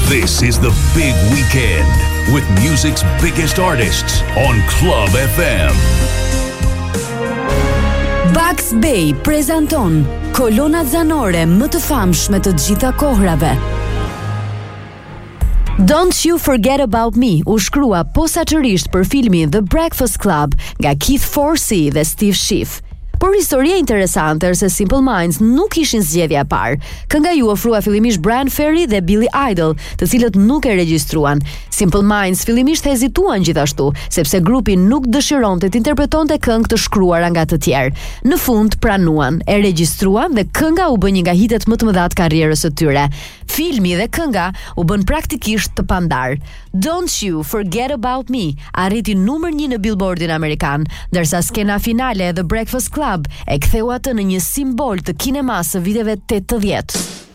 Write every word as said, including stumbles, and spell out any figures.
This is the big weekend with music's biggest artists on Club F M. Bugs Bay prezanton kolonat zanore më të famshme të gjitha kohrave. Don't You Forget About Me u shkrua posaçërisht për filmin The Breakfast Club nga Keith Forsey dhe Steve Schiff. Por historia interesante është se Simple Minds nuk ishin zgjedhja e parë. Kënga ju ofrua fillimisht Brian Ferry dhe Billy Idol, të cilët nuk e regjistruan. Simple Minds fillimisht hezituan gjithashtu, sepse grupi nuk dëshironte të interpretonte këngë të shkruara nga të tjerë. Në fund pranuan, e regjistruan dhe kënga u bë një nga hitet më të mëdha të karrierës së tyre. Filmi dhe kënga u bën praktikisht të pandar. Don't You Forget About Me arriti numër një në Billboardin amerikan, ndërsa skena finale e The Breakfast Club e ktheu atë në një simbol të kinemasë së viteve tetëdhjetë.